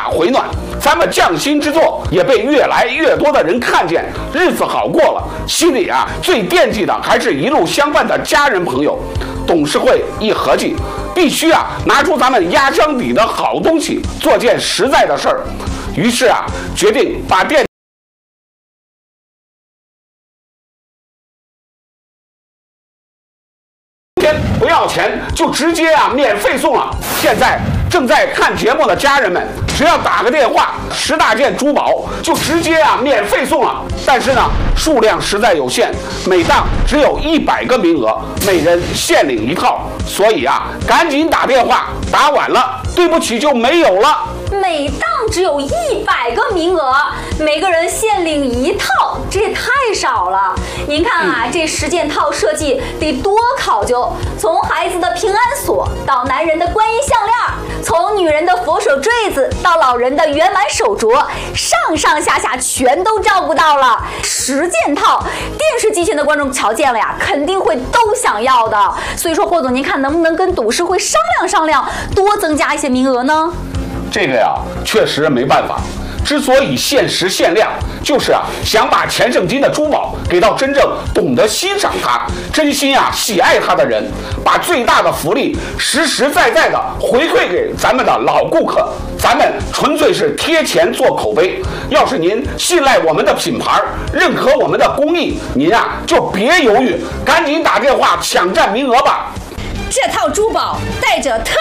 回暖，咱们匠心之作也被越来越多的人看见，日子好过了。心里最惦记的还是一路相伴的家人朋友。董事会一合计，必须拿出咱们压箱底的好东西，做件实在的事儿。于是决定把店不要钱，就直接免费送了。现在正在看节目的家人们，只要打个电话，10大件珠宝就直接免费送了。但是呢，数量实在有限，每档只有100个名额，每人限领1套。所以赶紧打电话，打晚了，对不起就没有了。 每档只有100个名额，每个人限领1套，这也太少了。您看这10件套设计得多考究，从孩子的平安锁到男人的观音项链，从女人的佛手坠子到老人的圆满手镯，上上下下全都照顾到了。10件套，电视机前的观众瞧见了肯定会都想要的。所以说，霍总，您看能不能跟董事会商量商量，多增加一些名额呢？ 这个确实没办法。之所以限时限量，就是想把钱胜金的珠宝给到真正懂得欣赏它、真心喜爱它的人，把最大的福利实实在在的回馈给咱们的老顾客。咱们纯粹是贴钱做口碑。要是您信赖我们的品牌，认可我们的工艺，您就别犹豫，赶紧打电话抢占名额吧。 这套珠宝带着特